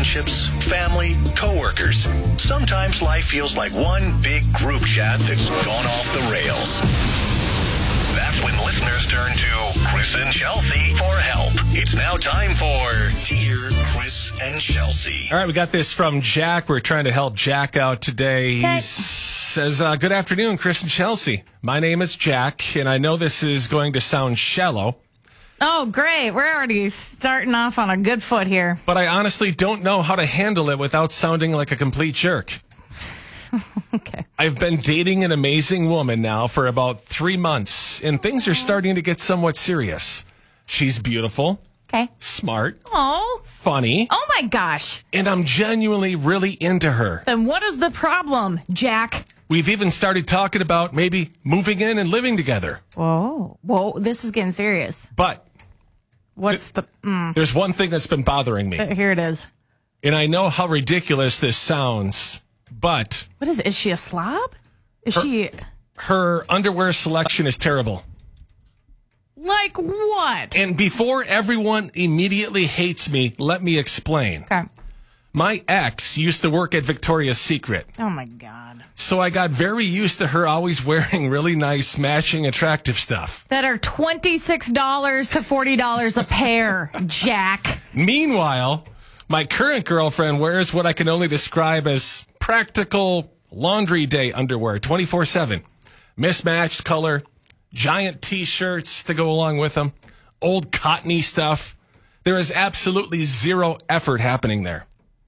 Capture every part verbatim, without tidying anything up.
relationships, family, coworkers. Sometimes life feels like one big group chat that's gone off the rails. That's when listeners turn to Chris and Chelsea for help. It's now time for Dear Chris and Chelsea. All right, we got this from Jack. We're trying to help Jack out today. He Hey. says, uh, good afternoon, Chris and Chelsea. My name is Jack, and I know this is going to sound shallow, Oh, great. We're already starting off on a good foot here. but I honestly don't know how to handle it without sounding like a complete jerk. Okay. I've been dating an amazing woman now for about three months, and things are starting to get somewhat serious. She's beautiful, Okay. smart, Oh. funny, Oh, my gosh. and I'm genuinely really into her. Then what is the problem, Jack? We've even started talking about maybe moving in and living together. Whoa. Whoa, this is getting serious. But What's the... Mm, there's one thing that's been bothering me, here it is. and I know how ridiculous this sounds, but What is it? Is she a slob? Is she... her underwear selection is terrible. Like what? And before everyone immediately hates me, let me explain. Okay. My ex used to work at Victoria's Secret, Oh, my God. so I got very used to her always wearing really nice, matching, attractive stuff. That are twenty-six dollars to forty dollars a pair, Jack. Meanwhile, my current girlfriend wears what I can only describe as practical laundry day underwear twenty-four seven. Mismatched color, giant T-shirts to go along with them, old cottony stuff. There is absolutely zero effort happening there.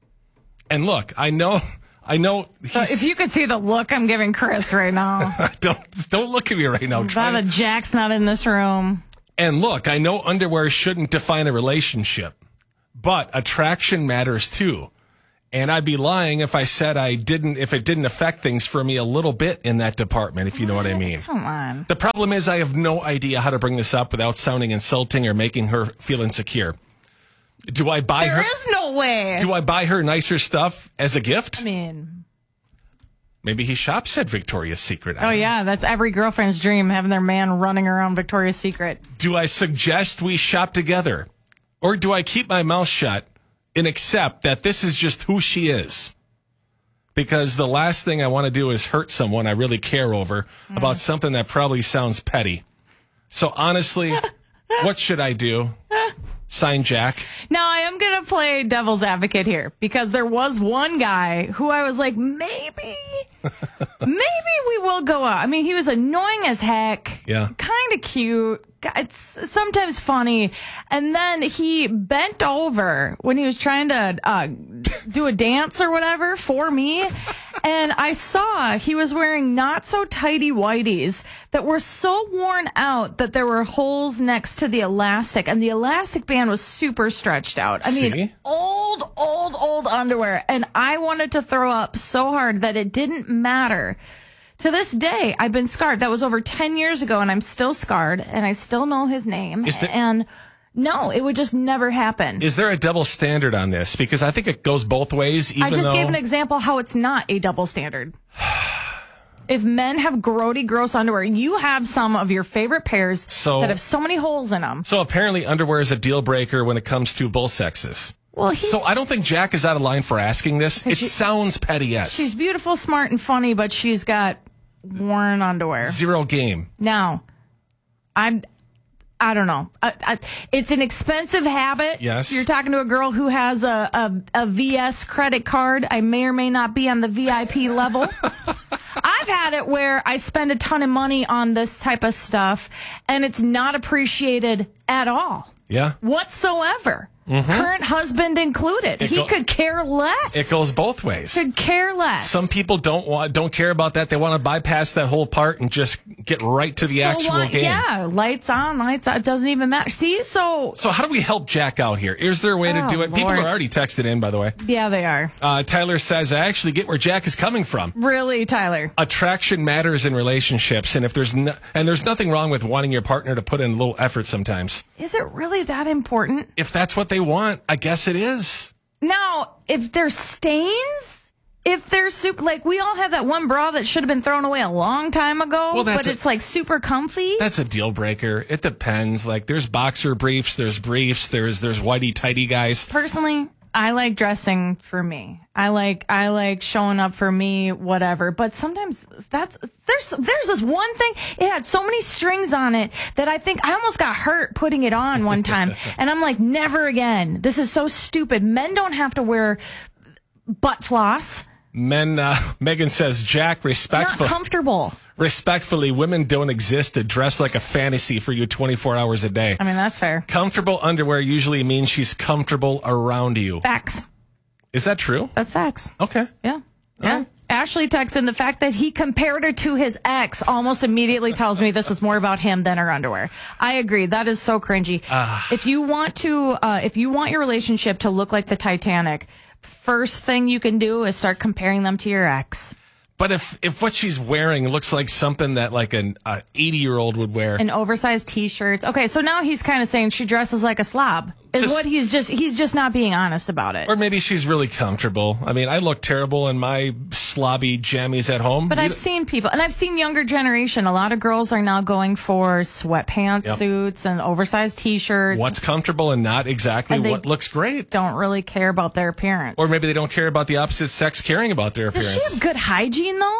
And look, I know, I know. So if you could see the look I'm giving Chris right now. don't don't look at me right now. Try Glad to- that Jack's not in this room. And look, I know underwear shouldn't define a relationship, but attraction matters too. And I'd be lying if I said I didn't, if it didn't affect things for me a little bit in that department, if you know what I mean. Come on. The problem is I have no idea how to bring this up without sounding insulting or making her feel insecure. Do I buy There her? is no way. Do I buy her nicer stuff as a gift? I mean, Maybe he shops at Victoria's Secret. I oh don't know. yeah, that's every girlfriend's dream, having their man running around Victoria's Secret. Do I suggest we shop together? Or do I keep my mouth shut and accept that this is just who she is? Because the last thing I want to do is hurt someone I really care over Mm. about something that probably sounds petty. So honestly, what should I do? Sign Jack. Now I am gonna play devil's advocate here because there was one guy who I was like, maybe, maybe we will go out. I mean, he was annoying as heck. Yeah. Kind of cute. It's sometimes funny. And then he bent over when he was trying to uh, do a dance or whatever for me. And I saw he was wearing not so tighty whities that were so worn out that there were holes next to the elastic. And the elastic band was super stretched out. I mean, See? old, old, old underwear. And I wanted to throw up so hard that it didn't matter. To this day, I've been scarred. That was over ten years ago, and I'm still scarred, and I still know his name. Is there- and no, it would just never happen. Is there a double standard on this? Because I think it goes both ways. Even I just though, gave an example how it's not a double standard. If men have grody, gross underwear, you have some of your favorite pairs So- that have so many holes in them. So apparently underwear is a deal breaker when it comes to both sexes. Well, he's, So I don't think Jack is out of line for asking this. It she- sounds petty, yes. she's beautiful, smart, and funny, but she's got worn underwear. Zero game. Now, I'm, I don't know. I, I, it's an expensive habit. Yes. You're talking to a girl who has a, a, a V S credit card. I may or may not be on the V I P level. I've had it where I spend a ton of money on this type of stuff and it's not appreciated at all Yeah. whatsoever. Current husband included. It he go- could care less. It goes both ways. could care less. Some people don't want, don't care about that. They want to bypass that whole part and just get right to the So actual what- game. Yeah, lights on, lights out. It doesn't even matter. See, so So how do we help Jack out here? Is there a way to Oh, do it? People Lord. are already texted in, by the way. yeah, they are. Uh, Tyler says, I actually get where Jack is coming from. Really, Tyler? Attraction matters in relationships, and if there's no, and there's nothing wrong with wanting your partner to put in a little effort sometimes. Is it really that important? If that's what they want, I guess it is. Now, if there's stains, if there's super, like we all have that one bra that should have been thrown away a long time ago, Well, that's but a- it's like super comfy. That's a deal breaker. It depends. Like there's boxer briefs, there's briefs, there's there's whitey tighty guys. Personally, I like dressing for me. I like I like showing up for me, whatever. But sometimes that's there's there's this one thing. It had so many strings on it that I think I almost got hurt putting it on one time. And I'm like, never again. This is so stupid. Men don't have to wear butt floss. Men, uh, Megan says, Jack, respectful. Not comfortable. Respectfully, women don't exist to dress like a fantasy for you twenty-four hours a day. I mean, that's fair. Comfortable underwear usually means she's comfortable around you. Facts. Is that true? That's facts. Okay. Yeah. Yeah. Right. Ashley texts in the fact that he compared her to his ex almost immediately tells me this is more about him than her underwear. I agree. That is so cringy. Uh, if you want to, uh, if you want your relationship to look like the Titanic, first thing you can do is start comparing them to your ex. But if, if what she's wearing looks like something that like an uh, eighty-year-old would wear. An oversized T-shirts. Okay, so now he's kind of saying she dresses like a slob. Is just, what he's just, he's just not being honest about it. Or maybe she's really comfortable. I mean, I look terrible in my slobby jammies at home. But you I've know? seen people, and I've seen younger generation. A lot of girls are now going for sweatpants yep. suits and oversized T-shirts. What's comfortable and not exactly what looks great. Don't really care about their appearance. Or maybe they don't care about the opposite sex caring about their appearance. Does she have good hygiene, though?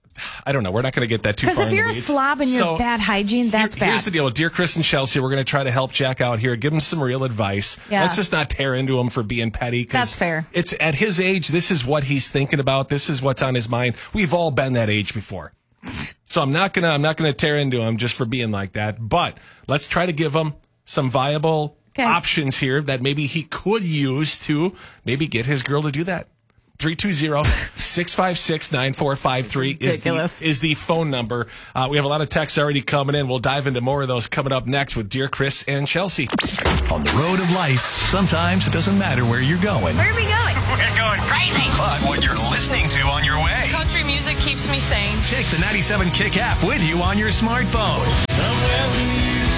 I don't know. We're not going to get that too far. Because if you're a slob and you're so, bad hygiene, that's here, bad. Here's the deal. Dear Chris and Chelsea, we're going to try to help Jack out here. Give him some real advice. Yeah. Let's just not tear into him for being petty. That's fair. It's at his age. This is what he's thinking about. This is what's on his mind. We've all been that age before. So I'm not going to, I'm not going to tear into him just for being like that. But let's try to give him some viable okay. options here that maybe he could use to maybe get his girl to do that. three two zero, six five six, nine four five three is the, is the phone number. Uh, we have a lot of texts already coming in. We'll dive into more of those coming up next with Dear Chris and Chelsea. On the road of life, sometimes it doesn't matter where you're going. Where are we going? We're going crazy. But what you're listening to on your way. Country music keeps me sane. Take the ninety-seven Kick app with you on your smartphone. Somewhere with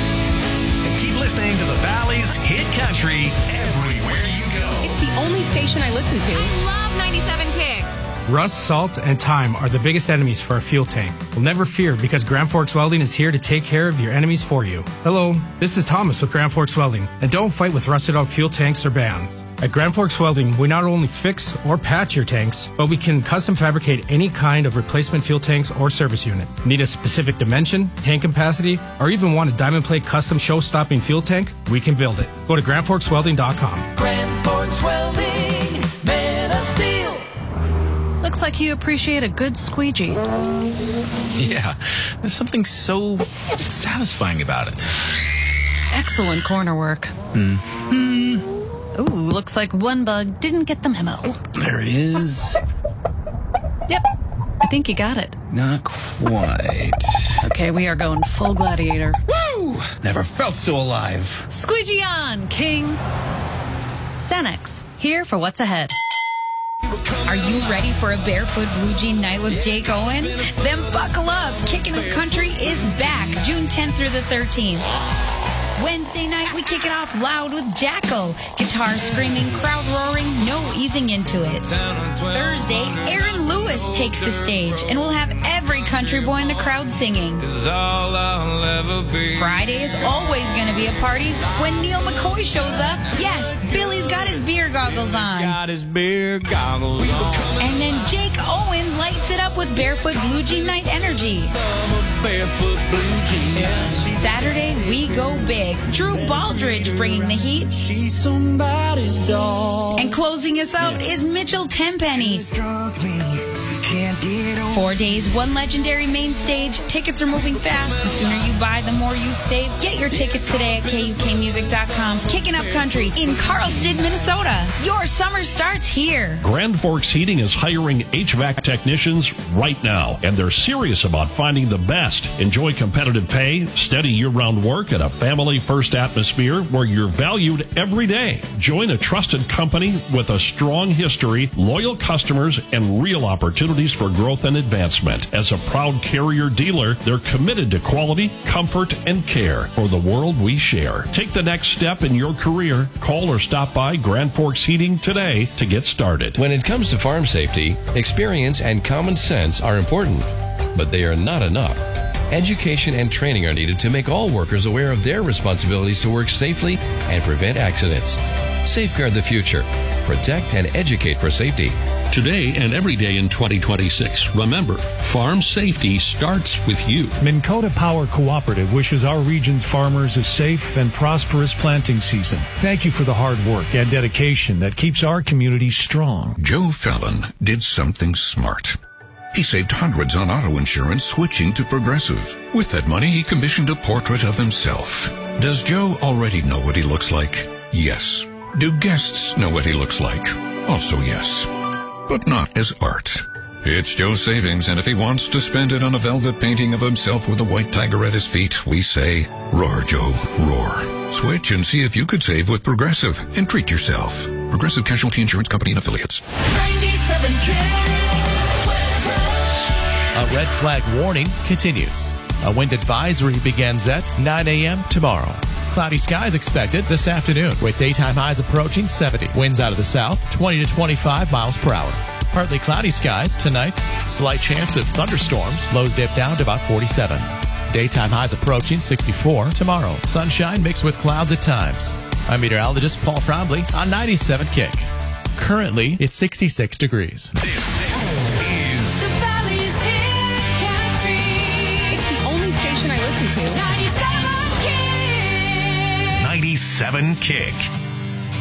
you. And keep listening to the Valley's Hit Country everywhere you go. It's the only station I listen to. I love ninety-seven Kick. Rust, salt, and time are the biggest enemies for a fuel tank. Well, never fear, because Grand Forks Welding is here to take care of your enemies for you. Hello, this is Thomas with Grand Forks Welding, and don't fight with rusted out fuel tanks or bands. At Grand Forks Welding, we not only fix or patch your tanks, but we can custom fabricate any kind of replacement fuel tanks or service unit. Need a specific dimension, tank capacity, or even want a diamond plate custom show-stopping fuel tank? We can build it. Go to grand forks welding dot com. Grand Forks Welding, man of steel. Looks like you appreciate a good squeegee. Yeah, there's something so satisfying about it. Excellent corner work. Hmm. Hmm. Ooh, looks like one bug didn't get the memo. There is. Yep, I think you got it. Not quite. Okay, we are going full gladiator. Woo! Never felt so alive. Squeegee on, King. Sanex, here for what's ahead. Are you ready for a barefoot blue jean night with Jake Owen? Then buckle up. Kicking Up Country is back June tenth through the thirteenth. Wednesday night, we kick it off loud with Jacko. Guitar screaming, crowd roaring, no easing into it. Thursday, Aaron Lewis takes the stage, and we'll have every country boy in the crowd singing. Friday is always going to be a party when Neil McCoy shows up. Yes, Billy's got his beer goggles on. Got his beer goggles on. And then Jake Owen lights it up with Barefoot Blue Jean Night energy. Barefoot blue jeans. Saturday, we go big. Drew Baldridge bringing the heat. She's somebody's dog. And closing us out is Mitchell Tenpenny. Four days, one legendary main stage. Tickets are moving fast. The sooner you buy, the more you save. Get your tickets today at K U K music dot com. Kicking Up Country in Carlsted, Minnesota. Your summer starts here. Grand Forks Heating is hiring H V A C technicians right now, and they're serious about finding the best. Enjoy competitive pay, steady year-round work, and a family-first atmosphere where you're valued every day. Join a trusted company with a strong history, loyal customers, and real opportunities for growth and advancement. As a proud Carrier dealer, they're committed to quality, comfort, and care for the world we share. Take the next step in your career. Call or stop by Grand Forks Heating today to get started. When it comes to farm safety, experience and common sense are important, but they are not enough. Education and training are needed to make all workers aware of their responsibilities to work safely and prevent accidents. Safeguard the future. protect, and educate for safety. Today and every day in twenty twenty-six, remember, farm safety starts with you. Minn Kota Power Cooperative wishes our region's farmers a safe and prosperous planting season. Thank you for the hard work and dedication that keeps our community strong. Joe Fallon did something smart. He saved hundreds on auto insurance switching to Progressive. With that money, he commissioned a portrait of himself. Does Joe already know what he looks like? Yes. Do guests know what he looks like? Also yes. But not as art. It's Joe's savings, and if he wants to spend it on a velvet painting of himself with a white tiger at his feet, we say, roar, Joe, roar. Switch and see if you could save with Progressive and treat yourself. Progressive Casualty Insurance Company and Affiliates. ninety-seven A red flag warning continues. A wind advisory begins at nine a.m. tomorrow. Cloudy skies expected this afternoon with daytime highs approaching seventy. Winds out of the south, twenty to twenty-five miles per hour. Partly cloudy skies tonight. Slight chance of thunderstorms. Lows dip down to about forty-seven. Daytime highs approaching sixty-four tomorrow. Sunshine mixed with clouds at times. I'm meteorologist Paul Frombley on ninety-seven Kick. Currently, it's sixty-six degrees. The Valley's Hit Country. It's the only station I listen to. ninety-seven Kick. ninety-seven Kick.